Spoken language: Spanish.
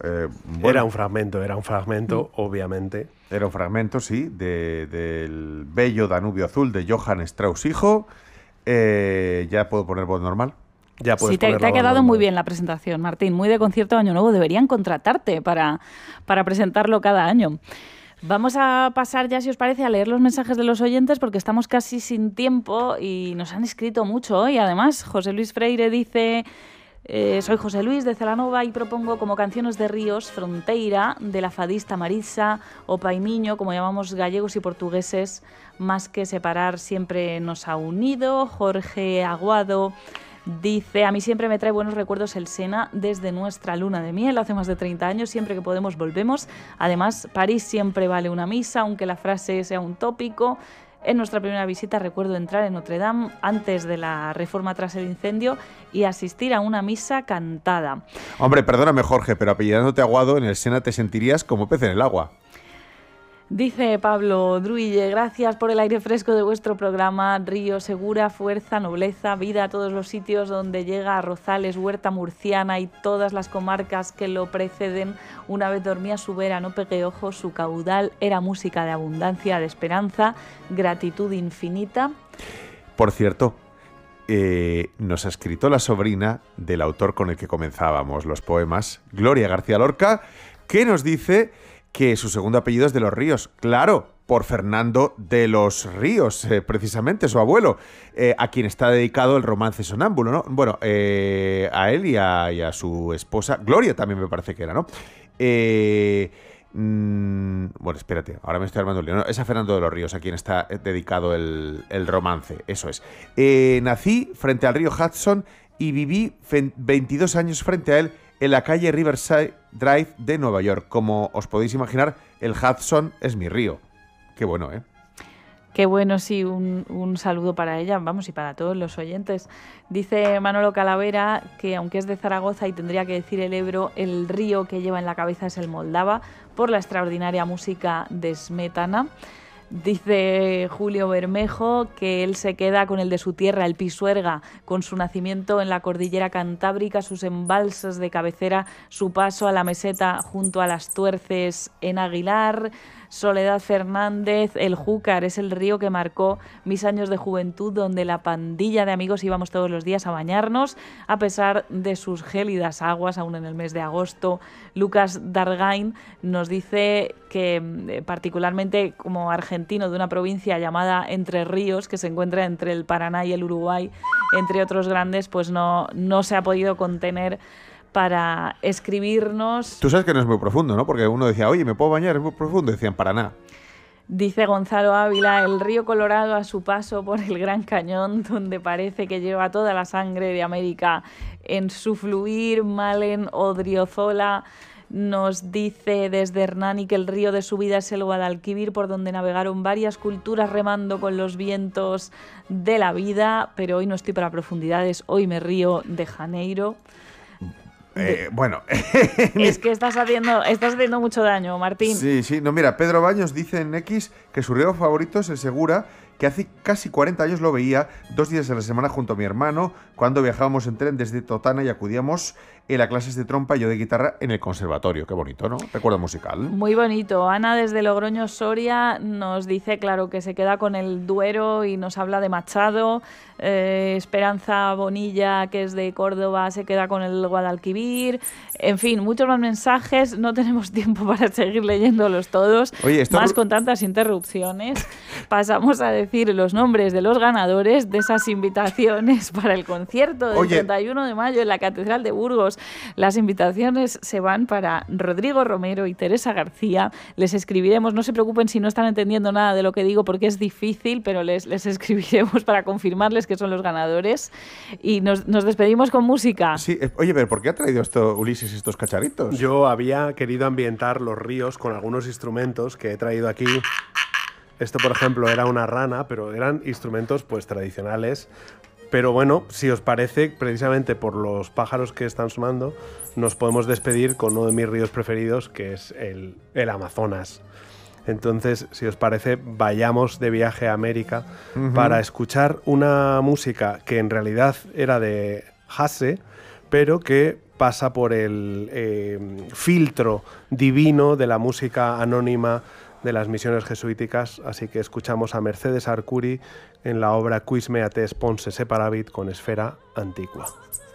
Bueno, era un fragmento, obviamente. Era un fragmento, sí, del bello Danubio Azul de Johann Strauss hijo. ¿Ya puedo poner voz normal? Ya puedes sí, te ha quedado muy bien la presentación, Martín. Muy de concierto de Año Nuevo. Deberían contratarte para presentarlo cada año. Vamos a pasar ya, si os parece, a leer los mensajes de los oyentes porque estamos casi sin tiempo y nos han escrito mucho hoy. Además, José Luis Freire dice... soy José Luis de Celanova y propongo como canciones de Ríos Fronteira, de la fadista Marisa, o Paimiño, como llamamos gallegos y portugueses, más que separar siempre nos ha unido. Jorge Aguado dice, a mí siempre me trae buenos recuerdos el Sena desde nuestra luna de miel, hace más de 30 años, siempre que podemos volvemos. Además, París siempre vale una misa, aunque la frase sea un tópico. En nuestra primera visita recuerdo entrar en Notre Dame antes de la reforma tras el incendio y asistir a una misa cantada. Hombre, perdóname Jorge, pero apellidándote Aguado, en el Sena te sentirías como pez en el agua. Dice Pablo Druille, gracias por el aire fresco de vuestro programa. Río, segura, fuerza, nobleza, vida a todos los sitios donde llega, a Rozales, Huerta Murciana y todas las comarcas que lo preceden. Una vez dormía su vera, no pegué ojos, su caudal era música de abundancia, de esperanza, gratitud infinita. Por cierto, nos ha escrito la sobrina del autor con el que comenzábamos los poemas, Gloria García Lorca, que nos dice que su segundo apellido es de los Ríos. Claro, por Fernando de los Ríos, precisamente, su abuelo, a quien está dedicado el romance sonámbulo, ¿no? Bueno, a él y a su esposa, Gloria también me parece que era, ¿no? Bueno, espérate, ahora me estoy armando el lío. No, es a Fernando de los Ríos a quien está dedicado el romance, eso es. Nací frente al río Hudson y viví 22 años frente a él en la calle Riverside Drive de Nueva York. Como os podéis imaginar, el Hudson es mi río. Qué bueno, ¿eh? Qué bueno, sí, un saludo para ella, vamos, y para todos los oyentes. Dice Manolo Calavera que aunque es de Zaragoza y tendría que decir el Ebro, el río que lleva en la cabeza es el Moldava, por la extraordinaria música de Smetana. Dice Julio Bermejo que él se queda con el de su tierra, el Pisuerga, con su nacimiento en la cordillera cantábrica, sus embalses de cabecera, su paso a la meseta junto a las Tuerces en Aguilar. Soledad Fernández, el Júcar es el río que marcó mis años de juventud, donde la pandilla de amigos íbamos todos los días a bañarnos, a pesar de sus gélidas aguas, aún en el mes de agosto. Lucas Dargain nos dice que particularmente como argentino de una provincia llamada Entre Ríos, que se encuentra entre el Paraná y el Uruguay, entre otros grandes, pues no se ha podido contener para escribirnos. Tú sabes que no es muy profundo, ¿no? Porque uno decía, oye, ¿me puedo bañar? Es muy profundo. Decían, Paraná. Dice Gonzalo Ávila, el río Colorado a su paso por el Gran Cañón, donde parece que lleva toda la sangre de América en su fluir. Malen Odriozola nos dice desde Hernani que el río de su vida es el Guadalquivir, por donde navegaron varias culturas remando con los vientos de la vida, pero hoy no estoy para profundidades, hoy me río de Janeiro. Bueno. Es que estás haciendo mucho daño, Martín. Sí. No, mira, Pedro Baños dice en X que su río favorito es el Segura, que hace casi 40 años lo veía 2 días a la semana junto a mi hermano, cuando viajábamos en tren desde Totana y acudíamos en las clases de trompa y yo de guitarra en el conservatorio. Qué bonito, ¿no? Recuerdo musical. Muy bonito. Ana desde Logroño, Soria, nos dice, claro, que se queda con el Duero y nos habla de Machado. Esperanza Bonilla, que es de Córdoba, se queda con el Guadalquivir. En fin, muchos más mensajes. No tenemos tiempo para seguir leyéndolos todos. Oye, más con tantas interrupciones. Pasamos a decir los nombres de los ganadores de esas invitaciones para el concierto del 31 de mayo en la Catedral de Burgos. Las invitaciones se van para Rodrigo Romero y Teresa García. Les escribiremos, no se preocupen si no están entendiendo nada de lo que digo porque es difícil, pero les escribiremos para confirmarles que son los ganadores. Y nos despedimos con música. Sí, oye, pero ¿por qué ha traído esto Ulises estos cacharitos? Yo había querido ambientar los ríos con algunos instrumentos que he traído aquí. Esto, por ejemplo, era una rana, pero eran instrumentos pues tradicionales. Pero bueno, si os parece, precisamente por los pájaros que están sonando, nos podemos despedir con uno de mis ríos preferidos, que es el Amazonas. Entonces, si os parece, vayamos de viaje a América para escuchar una música que en realidad era de Hasse, pero que pasa por el filtro divino de la música anónima de las misiones jesuíticas, así que escuchamos a Mercedes Arcuri en la obra Quis meates ponse separavit con Esfera Antiqua.